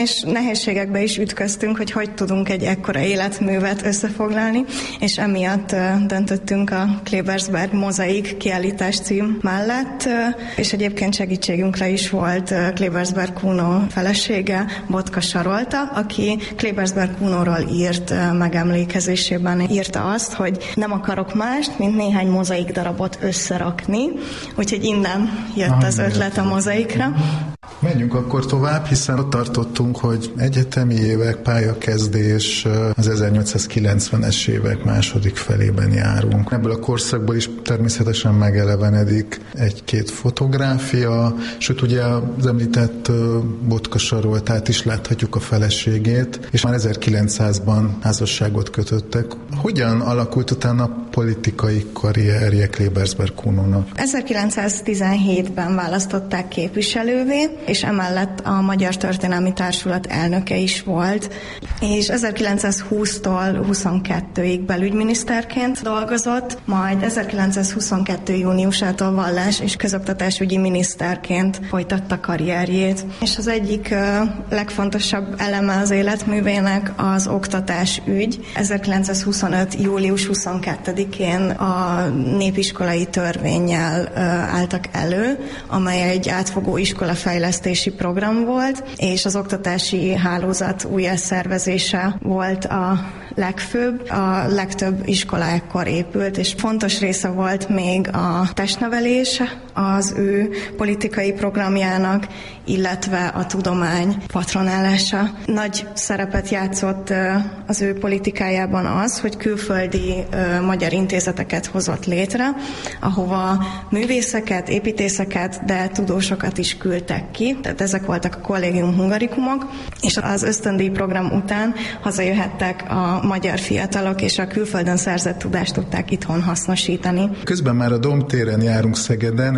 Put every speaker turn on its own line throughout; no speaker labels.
És nehézségekbe is ütköztünk, hogy tudunk egy ekkora életművet összefoglalni, és emiatt döntöttünk a Klebersberg Mozaik kiállítás cím mellett, és egyébként segítségünkre is volt Klebersberg Kuno felesége, Botka Sarolta, aki Klebersberg Kunóról írt megemlékezésében, írta azt, hogy nem akarok mást, mint néhány mozaik darabot összerakni, úgyhogy innen jött az ötlet a mozaikra.
Menjünk akkor tovább, hiszen ott tartottunk, hogy egyetemi évek, pályakezdés, az 1890-es évek második felében járunk. Ebből a korszakból is természetesen megelevenedik egy-két fotográfia, sőt ugye az említett Botka Saroltát is láthatjuk, a feleségét, és már 1900-ban házasságot kötöttek. Hogyan alakult utána a politikai karrierje Klebersberg Kunónak?
1917-ben választották képviselővé, és emellett a Magyar Történelmi Társulat elnöke is volt, és 1920-tól 22-ig belügyminiszterként dolgozott, majd 1922. júniusától vallás- és közoktatásügyi miniszterként folytatta karrierjét. És az egyik legfontosabb eleme az életművének az oktatás ügy. 1925. július 22-én a népiskolai törvénnyel álltak elő, amely egy átfogó iskolafejlesztési program volt, és az oktatási hálózat újjászervezése volt a legfőbb. A legtöbb iskola ekkor épült, és fontos része volt még a testnevelés az ő politikai programjának, illetve a tudomány patronálása. Nagy szerepet játszott az ő politikájában az, hogy külföldi magyar intézeteket hozott létre, ahova művészeket, építészeket, de tudósokat is küldtek ki. Tehát ezek voltak a Collegium Hungarikumok, és az ösztöndíj program után hazajöhettek a magyar fiatalok, és a külföldön szerzett tudást tudták itthon hasznosítani.
Közben már a Domtéren járunk Szegeden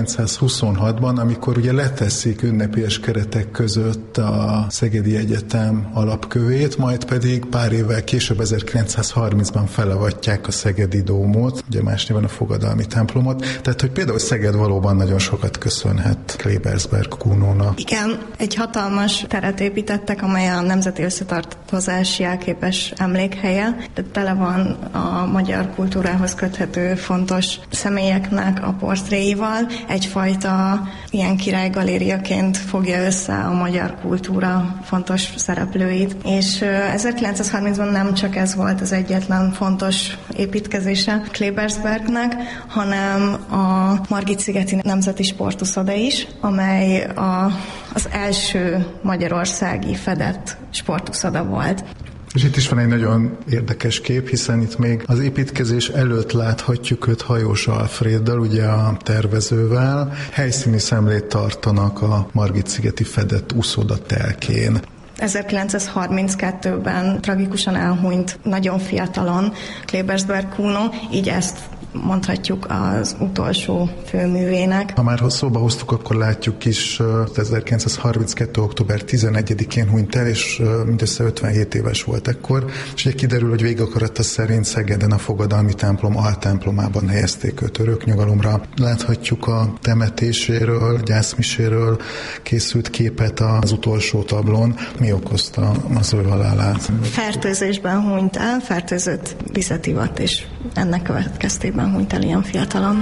1926-ban, amikor ugye leteszik ünnepélyes keretek között a Szegedi Egyetem alapkövét, majd pedig pár évvel később 1930-ban felavatják a Szegedi Dómot, ugye más néven a Fogadalmi templomot, tehát hogy például Szeged valóban nagyon sokat köszönhet Klebersberg Kunónak.
Igen, egy hatalmas teret építettek, amely a nemzeti összetartozás jelképes emlékhelye, de tele van a magyar kultúrához köthető fontos személyeknek a portréival. Egyfajta ilyen királygalériaként fogja össze a magyar kultúra fontos szereplőit. És 1930-ban nem csak ez volt az egyetlen fontos építkezése Klebersbergnek, hanem a Margit-szigeti Nemzeti Sportuszoda is, amely az első magyarországi fedett sportuszoda volt.
És itt is van egy nagyon érdekes kép, hiszen itt még az építkezés előtt láthatjuk őt Hajós Alfréddel, ugye a tervezővel. Helyszíni szemlét tartanak a Margit-szigeti fedett úszoda telkén.
1932-ben tragikusan elhunyt nagyon fiatalon Klebersberg Kuno, így ezt mondhatjuk az utolsó főművének.
Ha már szóba hoztuk, akkor látjuk is 1932. október 11-én hunyt el, és mindössze 57 éves volt ekkor, és ugye kiderül, hogy végakarata szerint Szegeden a Fogadalmi templom altemplomában helyezték őt öröknyugalomra. Láthatjuk a temetéséről, gyászmiséről készült képet az utolsó tablón. Mi okozta az ő halálát?
Fertőzésben hunyt el, fertőzött vizet ivott, és ennek következtében hunyt el ilyen fiatalon.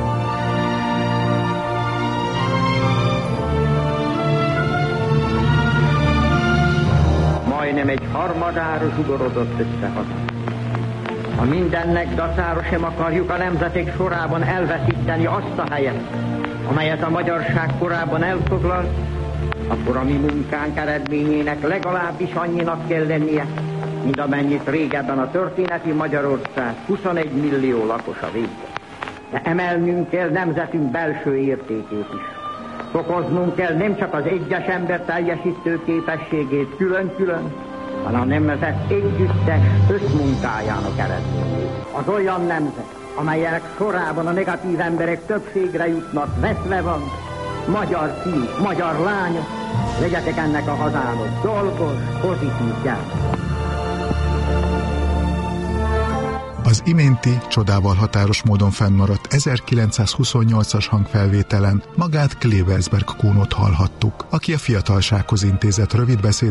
Majdnem egy harmadára zsugorodott össze haza. Ha mindennek dacára sem akarjuk a nemzetek sorában elveszíteni azt a helyet, amelyet a magyarság korábban elfoglalt, akkor a mi munkánk eredményének legalábbis annyinak kell lennie, mint amennyit régebben a történeti Magyarország 21 millió lakosa végzett. De emelnünk kell nemzetünk belső értékét is. Fokoznunk kell nem csak az egyes ember teljesítő képességét külön-külön, hanem a nemzet együttes összmunkájának eredményét. Az olyan nemzet, amelyek sorában a negatív emberek többségre jutnak, veszve van, magyar fiú, magyar lánya, legyetek ennek a hazának dolgos, pozitív gyermek.
Az iménti, csodával határos módon fennmaradt 1928-as hangfelvételen magát Klebersberg Kunot hallhattuk, aki a fiatalsághoz intézett rövid beszéd